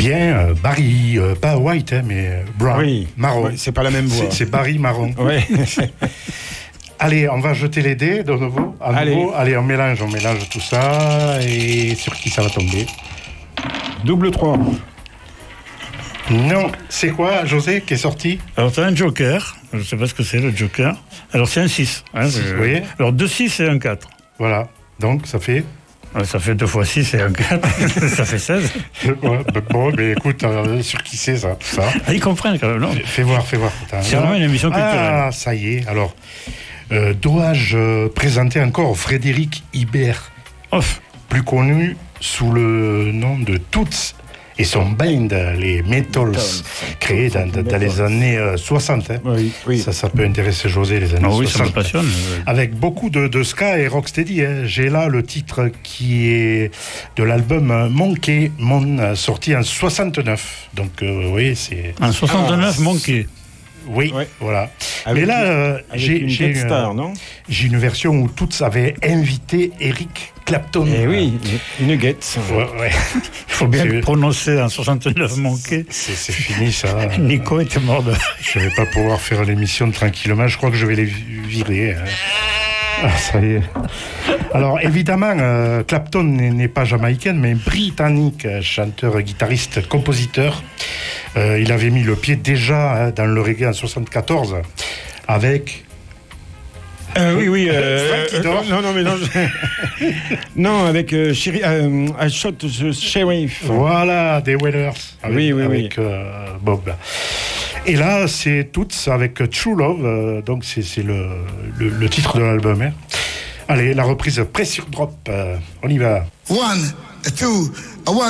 Bien, Barry, pas White, mais Brown, Oui, marron. oui, c'est pas la même voix. C'est Barry marron. Ouais. Allez, on va jeter les dés de nouveau. Allez, on mélange tout ça. Et sur qui ça va tomber? Double 3. Non, c'est quoi, José, qui est sorti? Alors, t'as un joker. Je ne sais pas ce que c'est, le joker. Alors, c'est un 6. Oui. Alors, 2 6 et un 4. Voilà, donc ça fait... Ça fait 2 fois 6 et un 4. Ça fait 16. Bon, mais écoute, sur qui c'est ça, tout ça? Ah, ils comprennent quand même, non? Fais voir. Attends, C'est vraiment une émission culturelle. Ah, ça y est, alors... dois-je présenter encore Frédéric Ibert, plus connu sous le nom de Toots et son band, les Metals, créés dans les années 60. Hein. Oui. Ça peut intéresser José, les années 60. Oui, ça me passionne. Avec beaucoup de ska et rocksteady. Hein. J'ai là le titre qui est de l'album Monkey Mon, sorti en 69. Donc, oui, c'est... En 69, Monkey. Oui, ouais. Voilà. Avec mais là, j'ai star, non? J'ai une version où Toots avait invité Eric Clapton. Eh oui, une guette. Ouais. Il faut bien le prononcer en 69, Monkey. C'est fini, ça. Nico était mort de... Je vais pas pouvoir faire l'émission tranquillement. Je crois que je vais les virer. Hein. Ah, ça y est. Alors, évidemment, Clapton n'est pas jamaïcain, mais britannique, chanteur, guitariste, compositeur. Il avait mis le pied déjà dans le reggae en 74 avec... Oui. Non. Non, avec I Shot the Sheriff. Voilà, des Wailers. Avec Bob. Et là, c'est Toots avec True Love. Donc, c'est le titre de l'album. Hein. Allez, la reprise Pressure Drop. On y va. 1, 2, 1,